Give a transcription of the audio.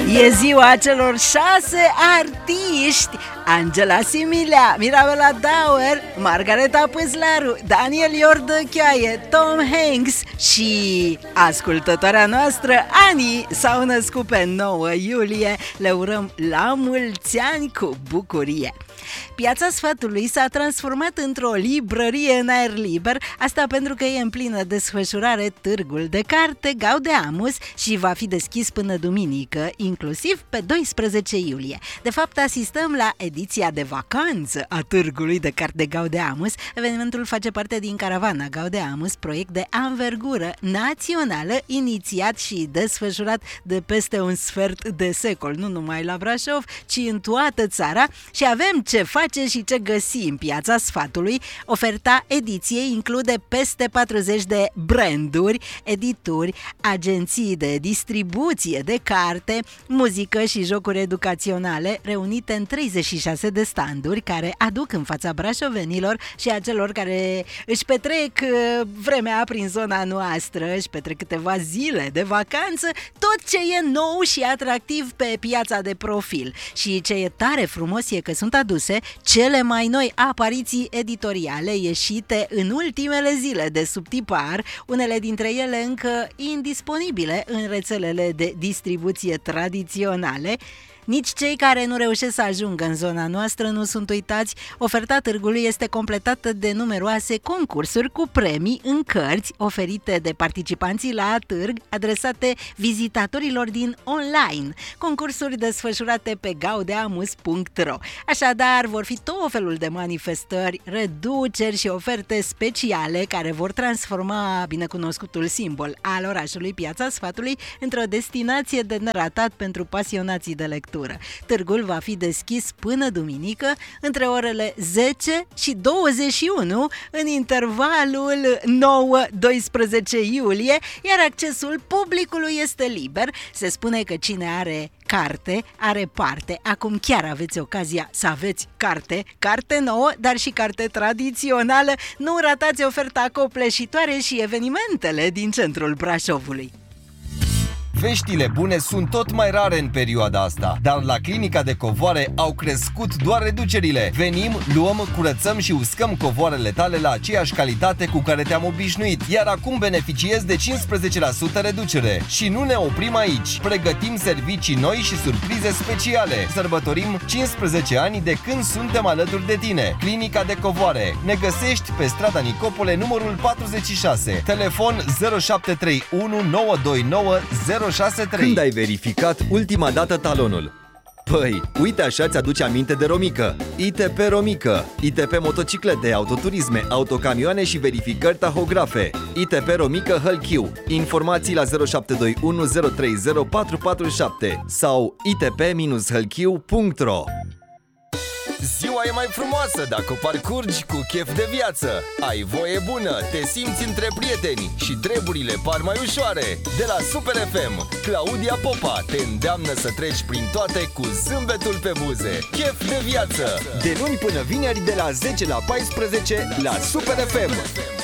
E ziua celor 6 artiști: Angela Similea, Mirabela Dauer, Margareta Păslaru, Daniel Iordăcheaie, Tom Hanks și ascultătoarea noastră Ani s-au născut pe 9 iulie. Le urăm la mulți ani cu bucurie. Piața Sfatului s-a transformat într-o librărie în aer liber, asta pentru că e în plină desfășurare târgul de carte Gaudeamus și va fi deschis până duminică, inclusiv pe 12 iulie. De fapt, asistăm la ediția de vacanță a târgului de carte Gaudeamus. Evenimentul face parte din Caravana Gaudeamus, proiect de anvergură națională, inițiat și desfășurat de peste un sfert de secol, nu numai la Brașov, ci în toată țara, și avem ce face și ce găsi în Piața Sfatului. Oferta ediției include peste 40 de branduri, edituri, agenții de distribuție de carte, muzică și jocuri educaționale, reunite în 36 de standuri care aduc în fața brașovenilor și a celor care își petrec vremea prin zona noastră, își petrec câteva zile de vacanță, tot ce e nou și atractiv pe piața de profil. Și ce e tare frumos e că sunt aduse cele mai noi apariții editoriale ieșite în ultimele zile de sub tipar, unele dintre ele încă indisponibile în rețelele de distribuție tradiționale. Nici cei care nu reușesc să ajungă în zona noastră nu sunt uitați. Oferta târgului este completată de numeroase concursuri cu premii în cărți oferite de participanții la târg, adresate vizitatorilor din online. Concursuri desfășurate pe gaudeamus.ro. Așadar, vor fi tot felul de manifestări, reduceri și oferte speciale care vor transforma binecunoscutul simbol al orașului Piața Sfatului într-o destinație de neratat pentru pasionații de lectură. Târgul va fi deschis până duminică, între orele 10 și 21, în intervalul 9-12 iulie, iar accesul publicului este liber. Se spune că cine are carte are parte. Acum chiar aveți ocazia să aveți carte nouă, dar și carte tradițională. Nu ratați oferta copleșitoare și evenimentele din centrul Brașovului. Veștile bune sunt tot mai rare în perioada asta, dar la Clinica de Covoare au crescut doar reducerile. Venim, luăm, curățăm și uscăm covoarele tale la aceeași calitate cu care te-am obișnuit, iar acum beneficiezi de 15% reducere. Și nu ne oprim aici. Pregătim servicii noi și surprize speciale. Sărbătorim 15 ani de când suntem alături de tine. Clinica de Covoare. Ne găsești pe strada Nicopole, numărul 46. Telefon 0731 929 063. Când ai verificat ultima dată talonul? Păi, uite așa ți-aduce aminte de Romică. ITP Romică. ITP motociclete, autoturisme, autocamioane și verificări tahografe. ITP Romică Hălchiu. Informații la 0721 030 447 sau itp-hălchiu.ro. Ziua e mai frumoasă dacă o parcurgi cu chef de viață. Ai voie bună, te simți între prieteni și treburile par mai ușoare. De la Super FM, Claudia Popa te îndeamnă să treci prin toate cu zâmbetul pe buze. Chef de viață! De luni până vineri de la 10 la 14 la Super FM.